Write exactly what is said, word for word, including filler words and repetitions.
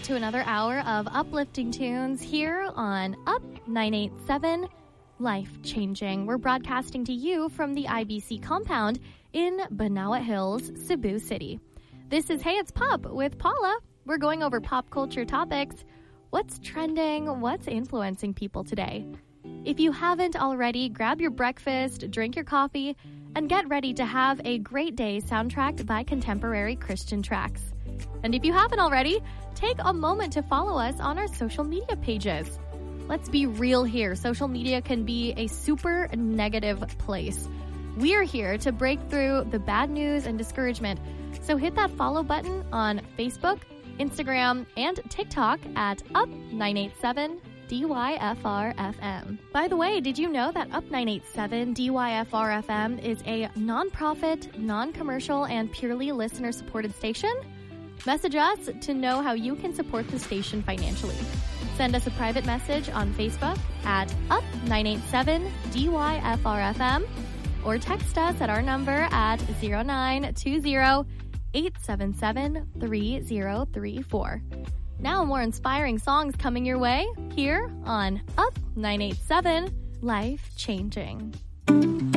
to another hour of uplifting tunes here on Up nine eighty-seven Life Changing. We're broadcasting to you from the I B C compound in Banawa Hills, Cebu City. This is Hey It's Pop with Paula. We're going over pop culture topics. What's trending? What's influencing people today? If you haven't already, grab your breakfast, drink your coffee, and get ready to have a great day soundtracked by contemporary Christian tracks. And if you haven't already, take a moment to follow us on our social media pages. Let's be real here. Social media can be a super negative place. We're here to break through the bad news and discouragement. So hit that follow button on Facebook, Instagram, and TikTok at Up nine eighty-seven D Y F R F M. By the way, did you know that Up nine eighty-seven D Y F R F M is a non-profit, non-commercial, and purely listener-supported station? Message us to know how you can support the station financially. Send us a private message on Facebook at Up nine eighty-seven D Y F R F M or text us at our number at zero nine two zero eight seven seven three zero three four. Now more inspiring songs coming your way here on Up nine eighty-seven Life Changing.